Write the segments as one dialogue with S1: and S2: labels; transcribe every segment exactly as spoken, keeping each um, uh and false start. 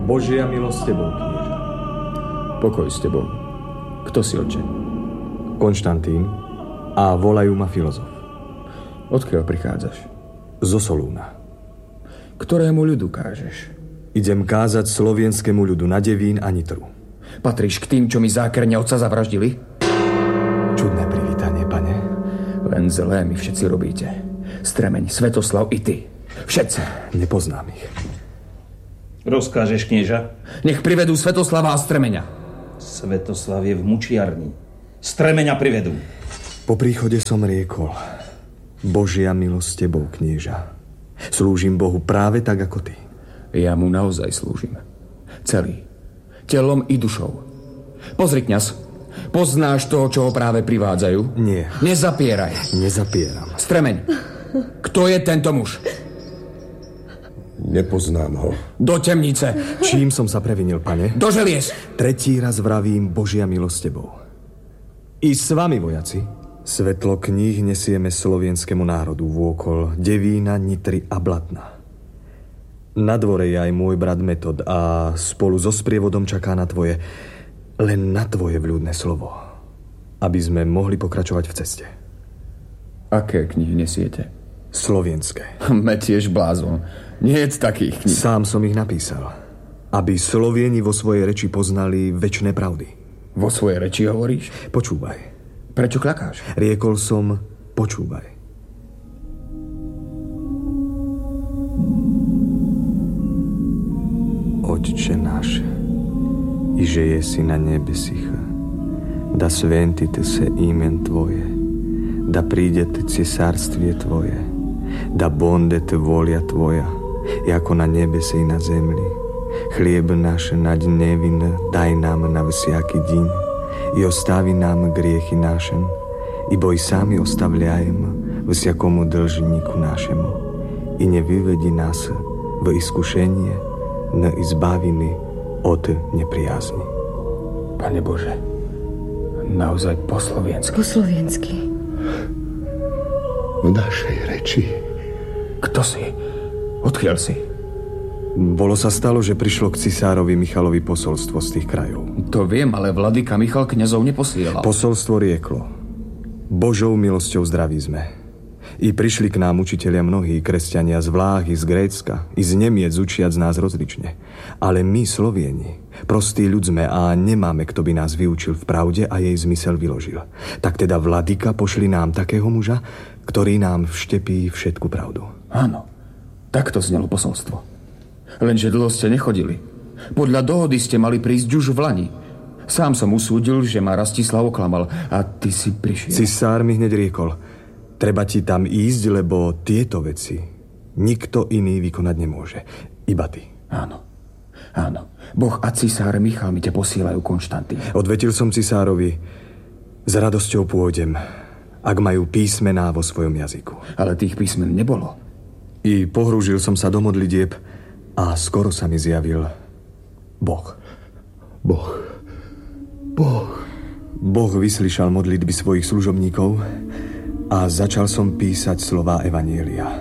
S1: Božia milosť s tebou, knieža.
S2: Pokoj s tebou. Kto si, oče?
S1: Konštantín a volajú ma filozof.
S2: Odkiaľ prichádzaš?
S1: Zo Solúna.
S2: Ktorému ľudu kážeš?
S1: Idem kázať slovienskému ľudu na Devín a Nitru.
S2: Patríš k tým, čo mi zákerne otca zavraždili?
S1: Čudné privítanie, pane.
S2: Len zlé mi všetci robíte. Stremeň, Svetoslav i ty. Všetci.
S1: Nepoznám ich.
S3: Rozkážeš, knieža?
S2: Nech privedú Svetoslava a Stremeňa.
S3: Svetoslav je v mučiarni. Stremeňa privedú.
S1: Po príchode som riekol: Božia milosť s tebou, knieža. Slúžim Bohu práve tak, ako ty.
S2: Ja mu naozaj slúžim. Celý. Telom i dušou. Pozri, kňaz. Poznáš toho, čo ho práve privádzajú?
S1: Nie.
S2: Nezapieraj.
S1: Nezapieram.
S2: Stremeň. Kto je tento muž?
S4: Nepoznám ho.
S2: Do temnice.
S1: Čím som sa previnil, pane?
S2: Do želiez.
S1: Tretí raz vravím: Božia milosť s tebou. I s vami, vojaci. Svetlo kníh nesieme slovienskému národu vôkol Devína, Nitry a Blatna. Na dvore je aj môj brat Metod a spolu so sprievodom čaká na tvoje, len na tvoje vľúdne slovo, aby sme mohli pokračovať v ceste.
S2: Aké knihy nesiete?
S1: Slovenské.
S2: Metieš blázon. Nie je takých kníh.
S1: Sám som ich napísal, aby Slovieni vo svojej reči poznali večné pravdy.
S2: Vo svojej reči hovoríš?
S1: Počúvaj.
S2: Prečo klakáš?
S1: Riekol som: počúvaj. Otče náš, iže jesi na nebesích, da sventite se imen Tvoje, da prídete cesarstwie Tvoje, da bondete volja Tvoja, jako na nebese i na zemlji. Chlijeb naš na dnevin daj nam na vsjaki din i ostavi nam grijehi našem, i boj sami ostavljajemo vsjakomu dlžniku našemu. I ne vyvedi nas v iskušenje, ne izbavini od neprijazni.
S2: Pane Bože, naozaj po sloviensky.
S5: Po sloviensky.
S4: V našej reči.
S2: Kto si? Odkiaľ si?
S1: Bolo sa stalo, že prišlo k cisárovi Michalovi posolstvo z tých krajov.
S2: To viem, ale vladyka Michal kňazov neposielal.
S1: Posolstvo rieklo: Božou milosťou zdraví sme. I prišli k nám učitelia mnohí, kresťania z Vláhy, z Grécka, i z Nemiec, učiac nás rozlične. Ale my, Slovieni, prostý ľud sme a nemáme, kto by nás vyučil v pravde a jej zmysel vyložil. Tak teda vladyka pošli nám takého muža, ktorý nám vštepí všetku pravdu.
S2: Áno, takto znelo posolstvo. Lenže dlho ste nechodili. Podľa dohody ste mali prísť už v lani. Sám som usúdil, že ma Rastislav oklamal a ty si prišiel.
S1: Cisár mi hneď riekol: treba ti tam ísť, lebo tieto veci nikto iný vykonať nemôže. Iba ty.
S2: Áno, áno. Boh a cisár Michal mi ťa posielajú, Konštantín.
S1: Odvetil som cisárovi: s radosťou pôjdem, ak majú písmená vo svojom jazyku.
S2: Ale tých písmen nebolo.
S1: I pohrúžil som sa do modlitieb a skoro sa mi zjavil Boh.
S4: Boh. Boh.
S1: Boh vyslyšal modlitby svojich služobníkov a začal som písať slová Evanielia.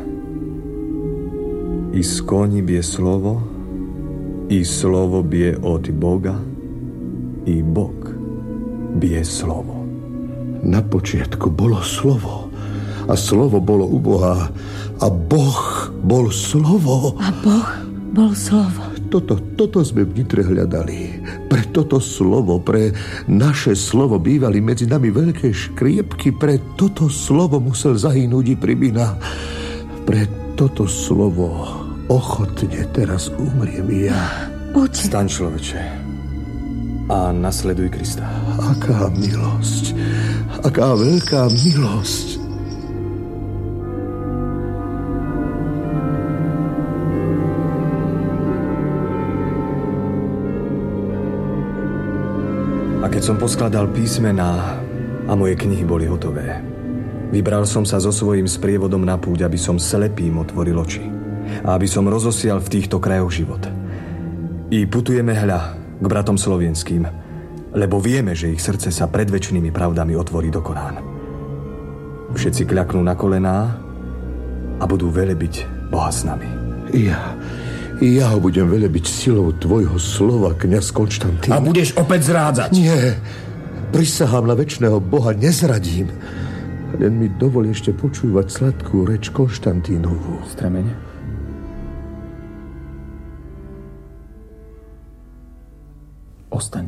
S1: I z koni bie slovo, i slovo bie od Boga, i Bog bie slovo.
S4: Na počiatku bolo slovo a slovo bolo u Boha a Boh bol slovo.
S5: A Boh bol slovo.
S4: Toto, toto sme v Nitre hľadali. Pre toto slovo, pre naše slovo bývali medzi nami veľké škriepky. Pre toto slovo musel zahynúť i Pribina. Pre toto slovo ochotne teraz umriem ja.
S5: Oče.
S1: Staň, človeče, a nasleduj Krista.
S4: Aká milosť, aká veľká milosť.
S1: A keď som poskladal písmená a moje knihy boli hotové, vybral som sa so svojím sprievodom na púť, aby som slepým otvoril oči a aby som rozosial v týchto krajoch život. I putujeme hľa k bratom slovenským, lebo vieme, že ich srdce sa pred večnými pravdami otvorí do Korán. Všetci kľaknú na kolená a budú velebiť Boha s nami.
S4: Ja, I ja ho budem velebiť silou tvojho slova, kňaz Konštantín.
S2: A budeš opäť zrádzať.
S4: Nie, prisahám na večného Boha, nezradím. Len mi dovol ešte počúvať sladkú reč Konštantínovú.
S2: Stremeň. Ostaň.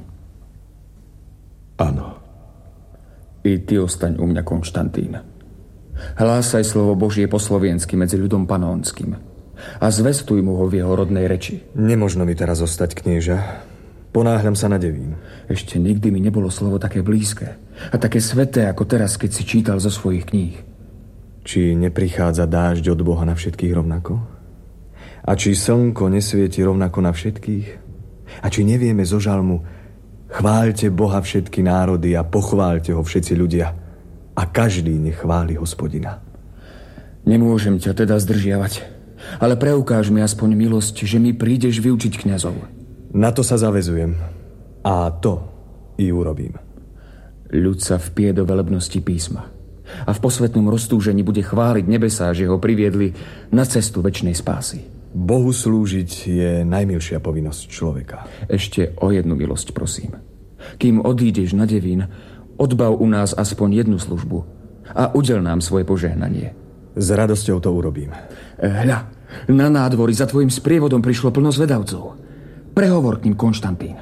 S4: Áno.
S2: I ty ostaň u mňa, Konštantín. Hlásaj slovo Božie po sloviensky medzi ľudom panónskym a zvestuj mu ho v jeho rodnej reči.
S1: Nemožno mi teraz zostať, knieža. Ponáhľam sa na Devín.
S2: Ešte nikdy mi nebolo slovo také blízke a také sveté ako teraz, keď si čítal zo svojich kníh.
S1: Či neprichádza dážď od Boha na všetkých rovnako? A či slnko nesvieti rovnako na všetkých? A či nevieme zo žalmu: chváľte Boha všetky národy a pochváľte ho všetci ľudia, a každý nech chváli Hospodina.
S2: Nemôžem ťa teda zdržiavať, ale preukáž mi aspoň milosť, že mi prídeš vyučiť kňazov.
S1: Na to sa zavezujem. A to i urobím.
S2: Ľud sa vpije do velebnosti písma a v posvetnom roztúžení bude chváliť nebesá, že ho priviedli na cestu večnej spásy.
S1: Bohu slúžiť je najmilšia povinnosť človeka.
S2: Ešte o jednu milosť, prosím. Kým odídeš na Devín, odbav u nás aspoň jednu službu a udel nám svoje požehnanie.
S1: S radosťou to urobím.
S2: Hľa, na nádvorí za tvojim sprievodom prišlo plno zvedavcov. Prehovor k ním, Konštantín.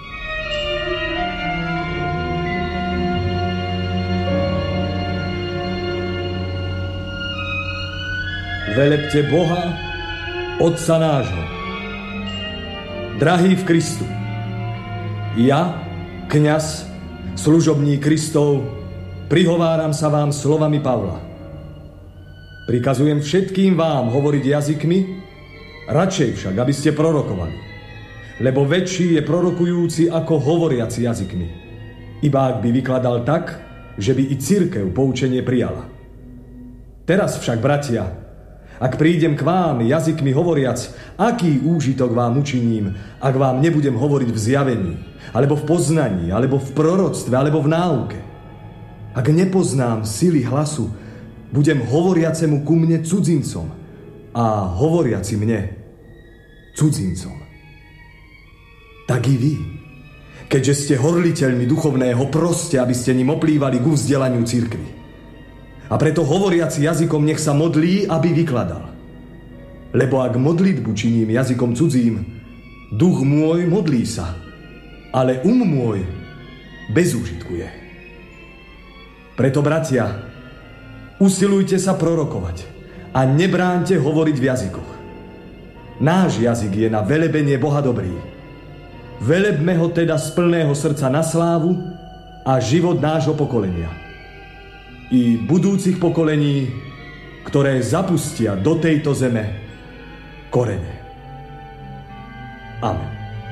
S1: Velebte Boha, Otca nášho, drahý v Kristu. Ja, kňaz, služobník Kristov, prihováram sa vám slovami Pavla. Prikazujem všetkým vám hovoriť jazykmi, radšej však, aby ste prorokovali. Lebo väčší je prorokujúci ako hovoriaci jazykmi. Iba ak by vykladal tak, že by i cirkev poučenie prijala. Teraz však, bratia, ak prídem k vám jazykmi hovoriac, aký úžitok vám učiním, ak vám nebudem hovoriť v zjavení, alebo v poznaní, alebo v proroctve, alebo v náuke? Ak nepoznám sily hlasu, budem hovoriacemu ku mne cudzincom a hovoriaci mne cudzincom. Tak i vy, keďže ste horliteľmi duchovného, proste, aby ste ním oplývali ku vzdelaniu cirkvi. A preto hovoriaci jazykom nech sa modlí, aby vykladal. Lebo ak modlitbu činím jazykom cudzím, duch môj modlí sa, ale um môj bezúžitkuje. Preto, bratia, usilujte sa prorokovať a nebráňte hovoriť v jazykoch. Náš jazyk je na velebenie Boha dobrý. Velebme ho teda z plného srdca na slávu a život nášho pokolenia. I budúcich pokolení, ktoré zapustia do tejto zeme korene. Amen.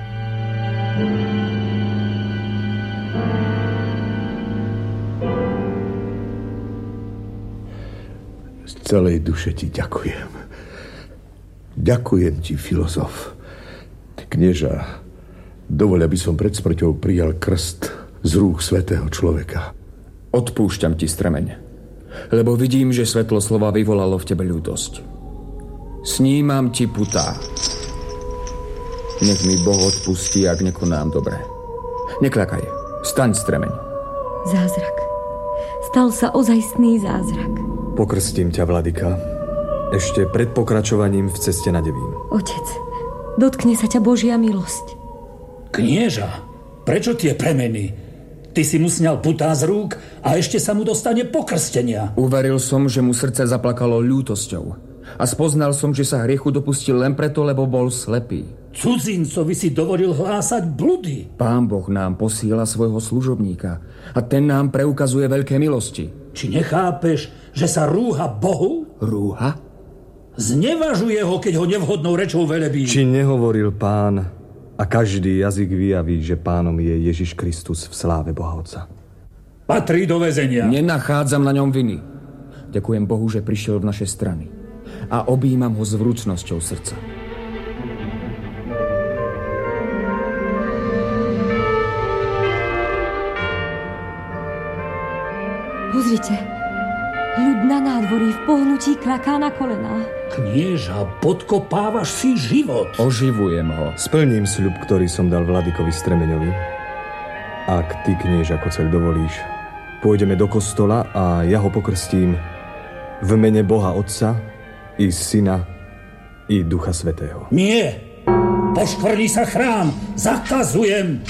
S4: Z celej duše ti ďakujem. Ďakujem ti, filozof. Knieža, dovoľ, aby som pred smrťou prijal krst z rúk svätého človeka.
S2: Odpúšťam ti, stremeň, lebo vidím, že svetlo slova vyvolalo v tebe ľútosť. Snímam ti putá. Nech mi Boh odpustí, ak nekonám dobre. Nekľakaj, staň, stremeň.
S5: Zázrak. Stal sa ozajstný zázrak.
S1: Pokrstím ťa, vladyka, ešte pred pokračovaním v ceste na Devín.
S5: Otec, dotkne sa ťa Božia milosť.
S6: Knieža, prečo tie premeny? Ty si mu sňal putá z rúk a ešte sa mu dostane pokrstenia.
S2: Uveril som, že mu srdce zaplakalo ľútosťou a spoznal som, že sa hriechu dopustil len preto, lebo bol slepý.
S6: Cudzincovi si dovolil hlásať bludy.
S2: Pán Boh nám posiela svojho služobníka a ten nám preukazuje veľké milosti.
S6: Či nechápeš, že sa rúha Bohu?
S2: Rúha?
S6: Znevažuje ho, keď ho nevhodnou rečou velebí.
S1: Či nehovoril Pán, a každý jazyk vyjaví, že Pánom je Ježiš Kristus v sláve Boha Otca.
S6: Patrí do väzenia.
S2: Nenachádzam na ňom viny. Ďakujem Bohu, že prišiel v naše strany a objímam ho s vrúcnosťou srdca.
S5: Pozrite, ľud na nádvorí v pohnutí klaká na kolená.
S6: knieža, podkopávaš si život.
S2: Oživujem ho.
S1: Splním sľub, ktorý som dal Vladykovi Stremeňovi. Ak ty, knieža Koceľ, dovolíš, pôjdeme do kostola a ja ho pokrstím v mene Boha Otca i Syna i Ducha Svätého.
S6: Nie! Poškvrní sa chrám! Zakazujem!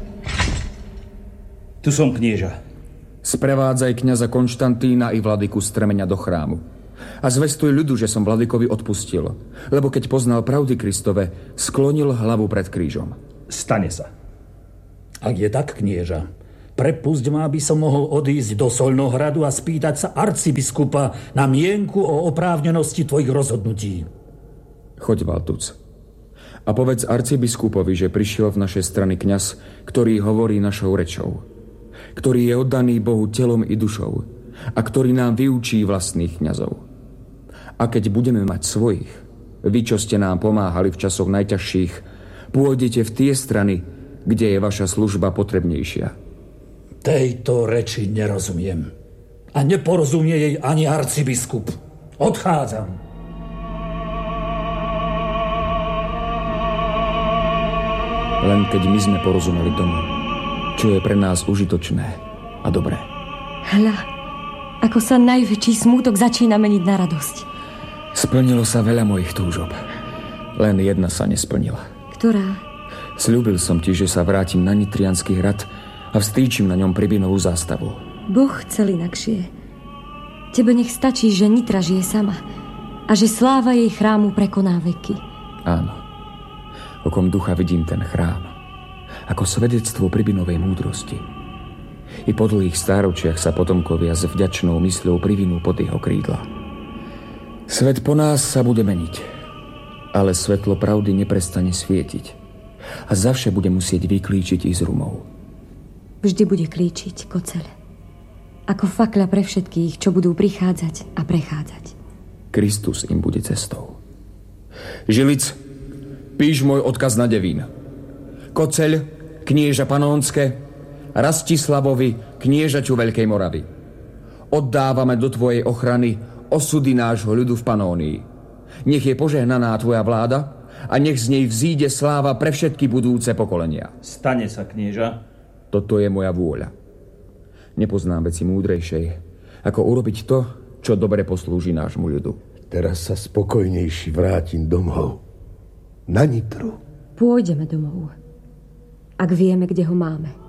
S3: Tu som, knieža.
S2: Sprevádzaj kňaza Konštantína i Vladyku Stremeňa do chrámu. A zvestuj ľudu, že som Vladykovi odpustil, lebo keď poznal pravdy Kristove, sklonil hlavu pred krížom.
S3: Stane sa.
S6: Ak je tak, knieža, prepusť ma, aby som mohol odísť do Soľnohradu a spýtať sa arcibiskupa na mienku o oprávnenosti tvojich rozhodnutí.
S2: Choď, Valtuc. A povedz arcibiskupovi, že prišiel v naše strany kňaz, ktorý hovorí našou rečou, ktorý je oddaný Bohu telom i dušou a ktorý nám vyučí vlastných kňazov. A keď budeme mať svojich, vy, čo ste nám pomáhali v časoch najťažších, pôjdete v tie strany, kde je vaša služba potrebnejšia.
S6: Tejto reči nerozumiem. A neporozumie jej ani arcibiskup. Odchádzam.
S2: Len keď my sme porozumeli tomu, čo je pre nás užitočné a dobré.
S5: Hľa, ako sa najväčší smútok začína meniť na radosť.
S2: Splnilo sa veľa mojich túžob. Len jedna sa nesplnila.
S5: Ktorá?
S2: Sľúbil som ti, že sa vrátim na Nitriansky hrad a vstýčim na ňom Pribinovú zástavu.
S5: Boh chcel inakšie. Tebe nech stačí, že Nitra žije sama a že sláva jej chrámu prekoná veky.
S2: Áno. Okom ducha vidím ten chrám ako svedectvo Pribinovej múdrosti. I po dlhých stáročiach sa potomkovia s vďačnou mysľou privinú pod jeho krídla. Svet po nás sa bude meniť, ale svetlo pravdy neprestane svietiť a zavše bude musieť vyklíčiť i z rumov.
S5: Vždy bude klíčiť, Koceľ. Ako fakľa pre všetkých, čo budú prichádzať a prechádzať.
S2: Kristus im bude cestou. Žilic, píš môj odkaz na Devín. Koceľ, knieža Panónske, Rastislavovi, kniežaťu Veľkej Moravy. Oddávame do tvojej ochrany osudy nášho ľudu v Panónii. Nech je požehnaná tvoja vláda a nech z nej vzíde sláva pre všetky budúce pokolenia.
S3: Stane sa, knieža.
S2: Toto je moja vôľa. Nepoznám veci múdrejšej, ako urobiť to, čo dobre poslúži nášmu ľudu.
S4: Teraz sa spokojnejší vrátim domov. Na Nitru.
S5: Pôjdeme domov, ak vieme, kde ho máme.